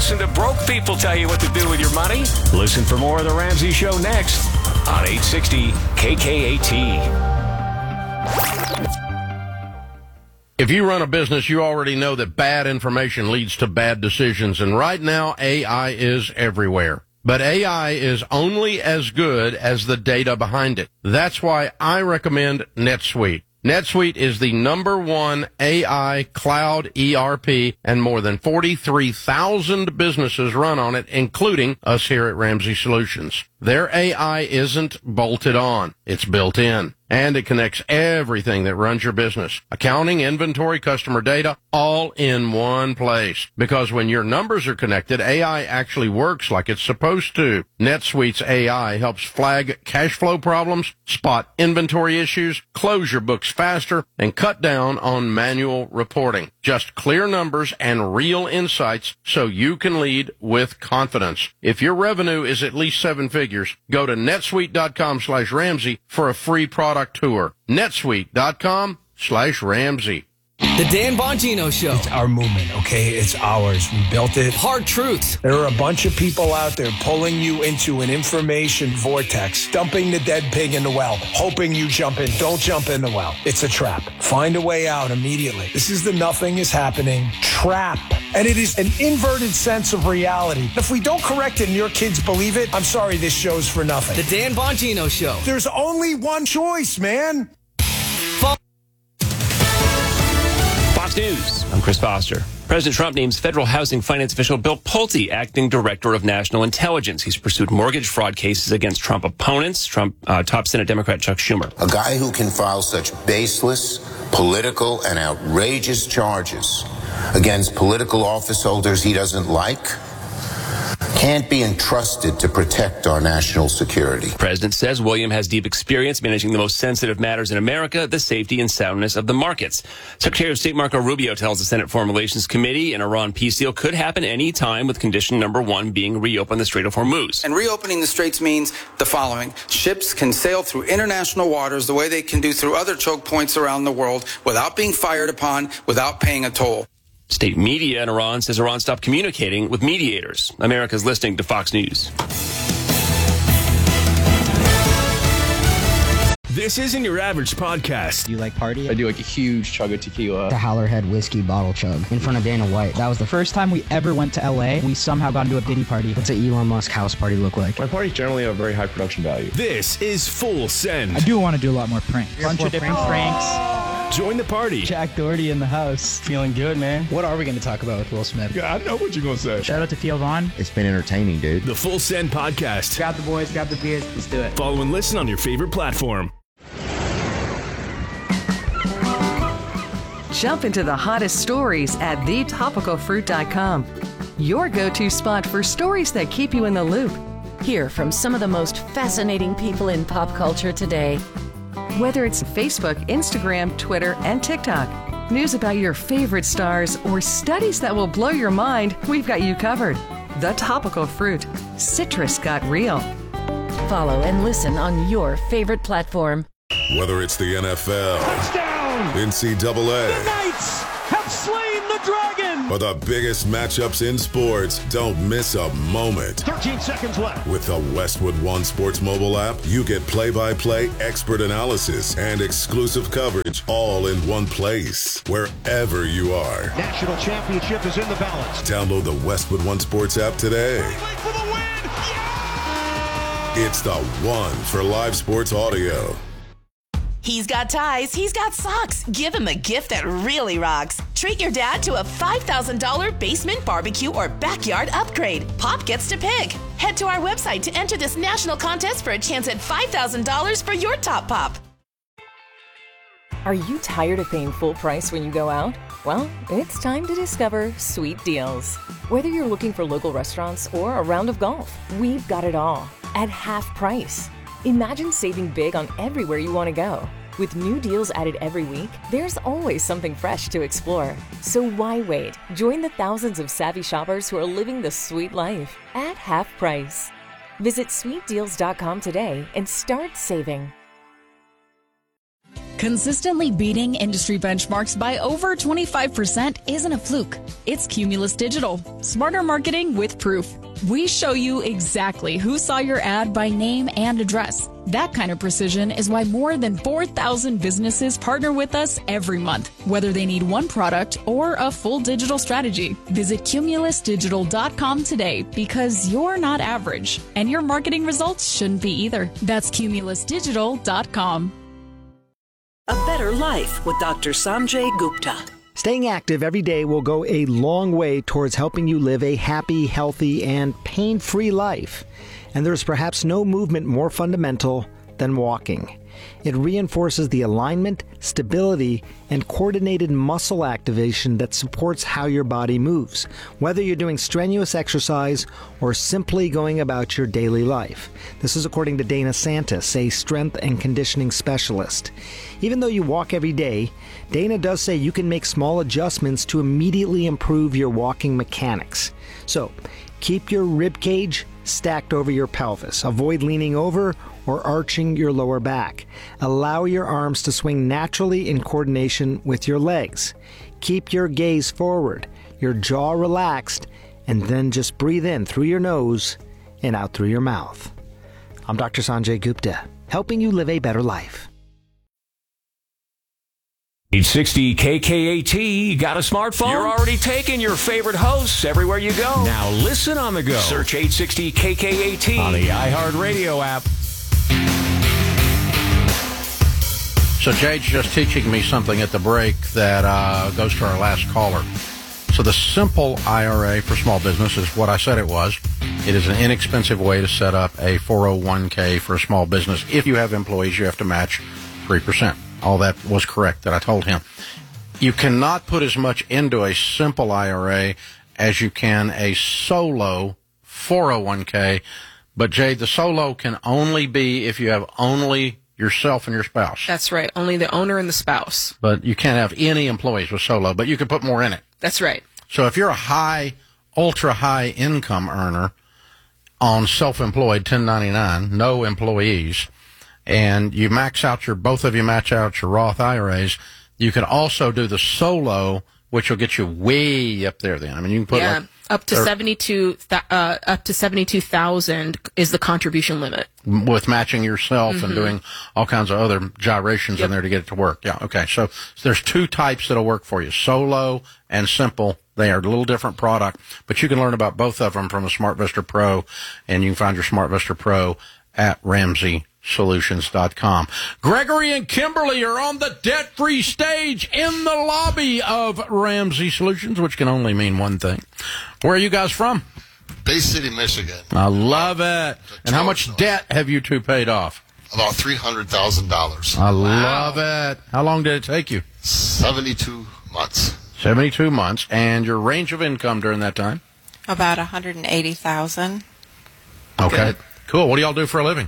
listen to broke people tell you what to do with your money. Listen for more of The Ramsey Show next on 860 KKAT. If you run a business, you already know that bad information leads to bad decisions. And right now, AI is everywhere. But AI is only as good as the data behind it. That's why I recommend NetSuite. NetSuite is the #1 AI cloud ERP, and more than 43,000 businesses run on it, including us here at Ramsey Solutions. Their AI isn't bolted on. It's built in. And it connects everything that runs your business. Accounting, inventory, customer data, all in one place. Because when your numbers are connected, AI actually works like it's supposed to. NetSuite's AI helps flag cash flow problems, spot inventory issues, close your books faster, and cut down on manual reporting. Just clear numbers and real insights so you can lead with confidence. If your revenue is at least 7 figures, go to netsuite.com/Ramsey for a free product tour. netsuite.com/Ramsey. The Dan Bongino Show. It's our movement, okay? It's ours. We built it. Hard truths. There are a bunch of people out there pulling you into an information vortex, dumping the dead pig in the well, hoping you jump in. Don't jump in the well. It's a trap. Find a way out immediately. This is the nothing is happening trap. And it is an inverted sense of reality. If we don't correct it and your kids believe it, I'm sorry, this show's for nothing. The Dan Bongino Show. There's only one choice, man. Fox News. I'm Chris Foster. President Trump names federal housing finance official Bill Pulte acting director of national intelligence. He's pursued mortgage fraud cases against Trump opponents, top Senate Democrat Chuck Schumer. A guy who can file such baseless, political, and outrageous charges against political office holders he doesn't like can't be entrusted to protect our national security. The president says William has deep experience managing the most sensitive matters in America, the safety and soundness of the markets. Secretary of State Marco Rubio tells the Senate Foreign Relations Committee an Iran peace deal could happen any time, with condition #1 being reopen the Strait of Hormuz. And reopening the straits means the following. Ships can sail through international waters the way they can do through other choke points around the world without being fired upon, without paying a toll. State media in Iran says Iran stopped communicating with mediators. America's listening to Fox News. This isn't your average podcast. Do you like party? I do like a huge chug of tequila. The Howlerhead whiskey bottle chug in front of Dana White. That was the first time we ever went to LA. We somehow got into a Diddy party. What's an Elon Musk house party look like? My parties generally have a very high production value. This is Full Send. I do want to do a lot more pranks. Bunch of different pranks. Join the party. Jack Doherty in the house. Feeling good, man. What are we going to talk about with Will Smith? Yeah, I know what you're going to say. Shout out to Theo Vaughn. It's been entertaining, dude. The Full Send podcast. Grab the boys, grab the beers. Let's do it. Follow and listen on your favorite platform. Jump into the hottest stories at thetopicalfruit.com. Your go-to spot for stories that keep you in the loop. Hear from some of the most fascinating people in pop culture today. Whether it's Facebook, Instagram, Twitter, and TikTok, news about your favorite stars, or studies that will blow your mind, we've got you covered. The Topical Fruit. Citrus got real. Follow and listen on your favorite platform. Whether it's the NFL, touchdown, NCAA, the Knights have slain the dragon, or the biggest matchups in sports, don't miss a moment. 13 seconds left. With the Westwood One Sports mobile app, you get play-by-play expert analysis and exclusive coverage all in one place, wherever you are. National championship is in the balance. Download the Westwood One Sports app today. For the win. Yeah! It's the one for live sports audio. He's got ties, he's got socks. Give him a gift that really rocks. Treat your dad to a $5,000 basement barbecue or backyard upgrade. Pop gets to pick. Head to our website to enter this national contest for a chance at $5,000 for your top pop. Are you tired of paying full price when you go out? Well, it's time to discover Sweet Deals. Whether you're looking for local restaurants or a round of golf, we've got it all at half price. Imagine saving big on everywhere you want to go. With new deals added every week, there's always something fresh to explore. So why wait? Join the thousands of savvy shoppers who are living the sweet life at half price. Visit sweetdeals.com today and start saving. Consistently beating industry benchmarks by over 25% isn't a fluke. It's Cumulus Digital. Smarter marketing with proof. We show you exactly who saw your ad by name and address. That kind of precision is why more than 4,000 businesses partner with us every month, whether they need one product or a full digital strategy. Visit cumulusdigital.com today because you're not average, and your marketing results shouldn't be either. That's cumulusdigital.com. A better life with Dr. Sanjay Gupta. Staying active every day will go a long way towards helping you live a happy, healthy, and pain-free life. And there's perhaps no movement more fundamental than walking. It reinforces the alignment, stability, and coordinated muscle activation that supports how your body moves, whether you're doing strenuous exercise or simply going about your daily life. This is according to Dana Santis, a strength and conditioning specialist. Even though you walk every day, Dana does say you can make small adjustments to immediately improve your walking mechanics. So, keep your rib cage stacked over your pelvis. Avoid leaning over or arching your lower back. Allow your arms to swing naturally in coordination with your legs. Keep your gaze forward, your jaw relaxed, and then just breathe in through your nose and out through your mouth. I'm Dr. Sanjay Gupta, helping you live a better life. 860 KKAT, got a smartphone? You're already taking your favorite hosts everywhere you go. Now listen on the go. Search 860 KKAT on the iHeartRadio app. So Jade's just teaching me something at the break that goes to our last caller. So the simple IRA for small business is what I said it was. It is an inexpensive way to set up a 401k for a small business. If you have employees, you have to match 3%. All that was correct that I told him. You cannot put as much into a simple IRA as you can a solo 401k. But, Jade, the solo can only be if you have only yourself and your spouse. That's right. Only the owner and the spouse. But you can't have any employees with solo, but you can put more in it. That's right. So if you're a ultra high income earner on self-employed 1099, no employees, and you both of you match out your Roth IRAs, you can also do the solo, which will get you way up there then. I mean, you can put up to 72,000 is the contribution limit. With matching yourself and doing all kinds of other gyrations in there to get it to work. Yeah, okay. So there's two types that'll work for you, solo and simple. They are a little different product, but you can learn about both of them from a SmartVestor Pro, and you can find your SmartVestor Pro at RamseySolutions.com. Gregory and Kimberly are on the debt-free stage in the lobby of Ramsey Solutions, which can only mean one thing. Where are you guys from? Bay City, Michigan. I love it. And how much debt have you two paid off? About $300,000. I love it. How long did it take you? 72 months. 72 months. And your range of income during that time? About $180,000. Okay. Good. Cool. What do y'all do for a living?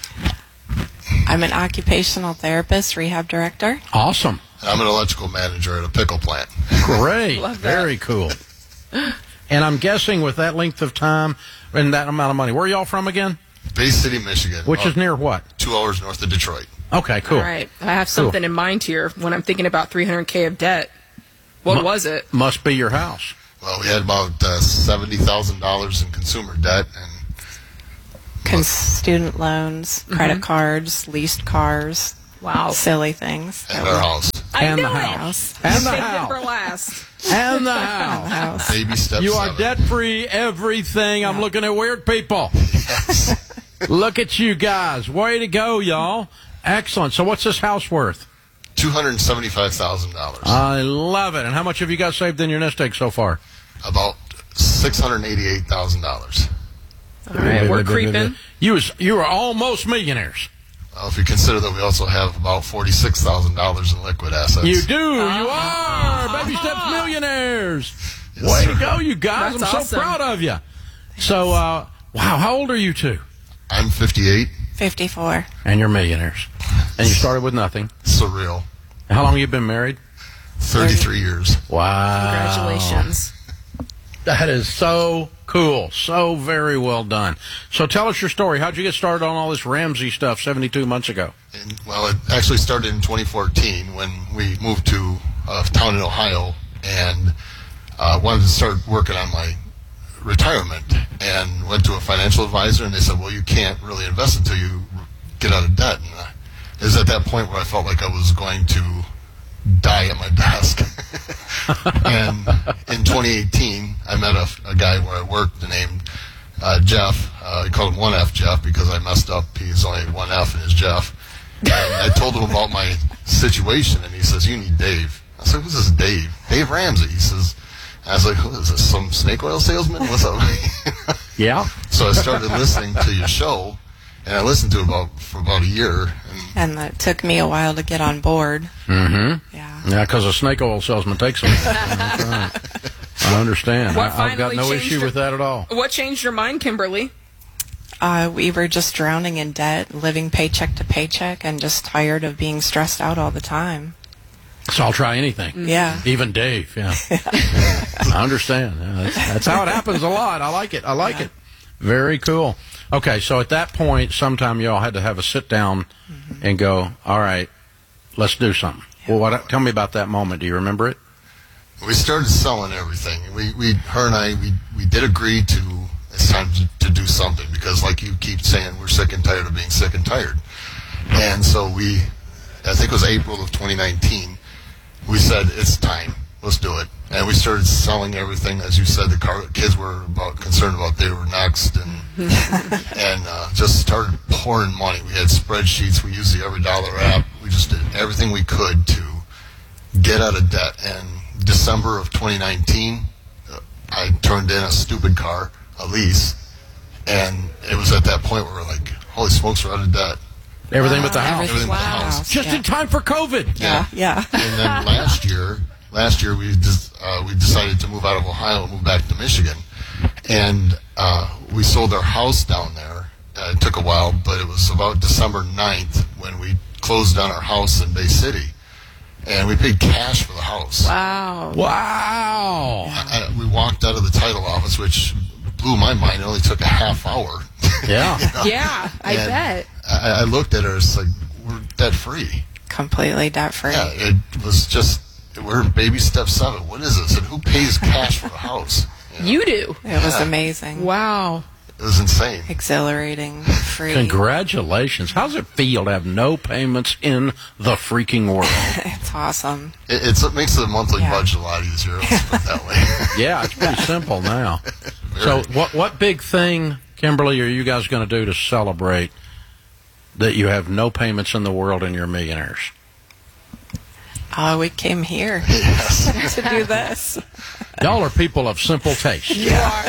I'm an occupational therapist, rehab director. Awesome. I'm an electrical manager at a pickle plant. Great. Very cool. And I'm guessing with that length of time and that amount of money, where are y'all from again? Bay City, Michigan. Which is near what? 2 hours north of Detroit. Okay, cool. All right. I have something in mind here when I'm thinking about $300K of debt. What was it? Must be your house. Well, we had about $70,000 in consumer debt and student loans, credit cards, leased cars. Wow. Silly things. And our house. And the house. And the house. For last. And the house. Baby step You 7. are debt-free, everything. I'm looking at weird people. Yes. Look at you guys. Way to go, y'all. Excellent. So what's this house worth? $275,000. I love it. And how much have you guys saved in your nest egg so far? About $688,000. All right, we're creeping. You are almost millionaires. Well, if you consider that we also have about $46,000 in liquid assets. You do. You are. Baby steps millionaires. Yes, Way to go, you guys. That's I'm awesome. so proud of you. So, wow, how old are you two? I'm 58. 54. And you're millionaires. And you started with nothing. Surreal. How long have you been married? 33 years. Wow. Congratulations. That is so cool. So very well done. So tell us your story. How'd you get started on all this Ramsey stuff 72 months ago? Well, it actually started in 2014 when we moved to a town in Ohio and wanted to start working on my retirement, and went to a financial advisor, and they said, well, you can't really invest until you get out of debt. And it was at that point where I felt like I was going to die at my desk. And in 2018, I met a guy where I worked named Jeff. I called him 1F Jeff because I messed up. He's only 1F and is Jeff. And I told him about my situation, and he says, you need Dave. I said, who's this Dave? Dave Ramsey. He says, I was like, who is this, some snake oil salesman? What's up? Yeah. So I started listening to your show, and I listened to it for about a year. And it took me a while to get on board. Mm-hmm. Yeah, because a snake oil salesman takes them. That's right. I understand. I've got no issue with that at all. What changed your mind, Kimberly? We were just drowning in debt, living paycheck to paycheck, and just tired of being stressed out all the time. So I'll try anything. Yeah. Even Dave, yeah. I understand. Yeah, that's how it happens a lot. I like it. It. Very cool. Okay, so at that point, sometime y'all had to have a sit-down and go, all right, let's do something. Yeah. Well, tell me about that moment. Do you remember it? We started selling everything. Her and I did agree to, it's time to do something, because like you keep saying, we're sick and tired of being sick and tired. And so I think it was April of 2019, we said, it's time. Let's do it. And we started selling everything. As you said, the kids were concerned about they were next, and just started pouring money. We had spreadsheets. We used the Every Dollar app. We just did everything we could to get out of debt. And December of 2019, I turned in a stupid car, a lease, and it was at that point where we're like, holy smokes, we're out of debt. Everything but the house. Everything but the house. Just in time for COVID. Yeah. And then last year we decided to move out of Ohio and move back to Michigan. And we sold our house down there. It took a while, but it was about December 9th when we closed on our house in Bay City. And we paid cash for the house. Wow. We walked out of the title office, which blew my mind. It only took a half hour. Yeah. Yeah, I bet. I looked at her, it's like, we're debt-free. Completely debt-free. Yeah, it was just, we're baby step 7. What is this? And who pays cash for a house? You do. It was amazing. Wow. It was insane. Exhilarating. Free. Congratulations. How's it feel to have no payments in the freaking world? It's awesome. It makes the monthly budget a lot easier, let's put it that way. Yeah, it's pretty simple now. So what big thing, Kimberly, are you guys going to do to celebrate that you have no payments in the world and you're millionaires? We came here to do this. Y'all are people of simple taste. You are.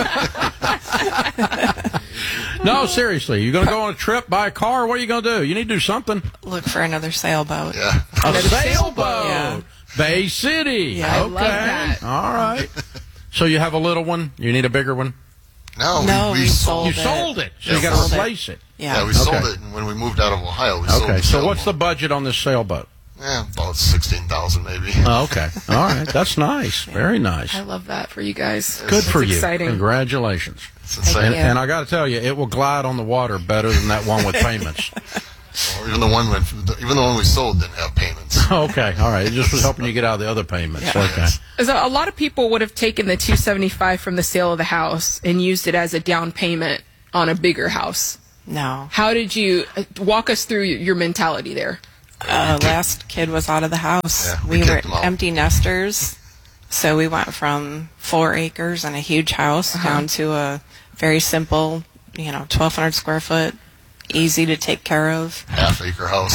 No, seriously. You're going to go on a trip, buy a car? What are you going to do? You need to do something. Look for another sailboat. Yeah. A sailboat. Yeah. Bay City. Yeah, I okay. love that. All right. So you have a little one? You need a bigger one? No, we sold it. You sold it. So yeah, you got to replace it. Yeah, we sold it, and when we moved out of Ohio, we sold it. Okay, so what's the budget on this sailboat? About $16,000 maybe. Oh, okay. All right. That's nice. Very nice. I love that for you guys. Good for you. Exciting. Congratulations. It's insane. And I got to tell you, it will glide on the water better than that one with payments. Well, even the one we sold didn't have payments. Okay. All right. It just was helping you get out of the other payments. Yeah. Okay. So a lot of people would have taken the $275 from the sale of the house and used it as a down payment on a bigger house. No. How did you walk us through your mentality there? Last kid was out of the house. Yeah, we were empty nesters, so we went from 4 acres and a huge house down to a very simple, 1,200 square foot, easy to take care of half-acre house.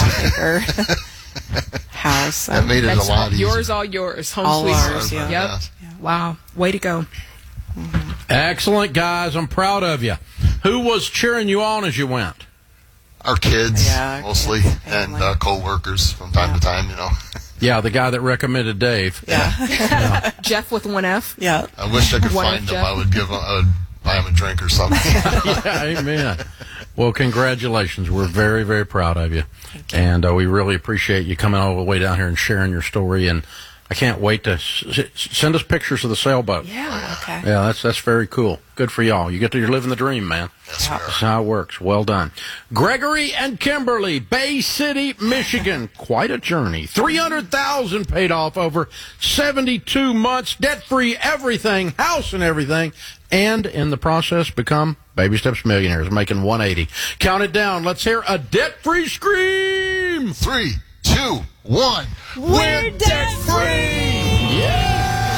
House. That made it a lot easier. Yours, all yours. Home all sweet ours. home. Yeah. Yep. Yeah. Wow. Way to go. Mm-hmm. Excellent, guys. I'm proud of you. Who was cheering you on as you went? Our kids, mostly, kids, and co-workers from time to time, Yeah, the guy that recommended Dave. Yeah. Jeff with 1F. Yeah. I wish I could find him. I would buy him a drink or something. Yeah, amen. Well, congratulations. We're very, very proud of you. And we really appreciate you coming all the way down here and sharing your story. And I can't wait to send us pictures of the sailboat. Yeah. Okay. Yeah, that's very cool. Good for y'all. You're living the dream, man. Yes, That's how it works. Well done. Gregory and Kimberly, Bay City, Michigan. Quite a journey. $300,000 paid off over 72 months, debt-free everything, house and everything, and in the process become baby steps millionaires, making 180. Count it down. Let's hear a debt-free scream. 3, 2, 1. We're debt-free! Yeah!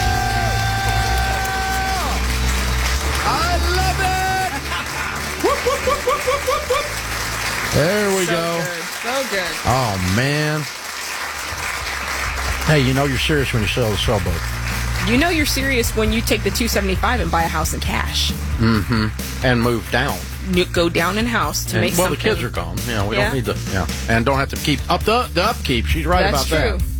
I love it! Whoop, whoop, whoop, whoop, whoop, whoop, whoop. There we go. So good. Oh, man. Hey, you know you're serious when you sell the sailboat. You know you're serious when you take the $275 and buy a house in cash. Mm-hmm. And move down. You go down in house to make something. Well, the kids are gone. We don't need and don't have to keep up the upkeep. She's right about that. That's true.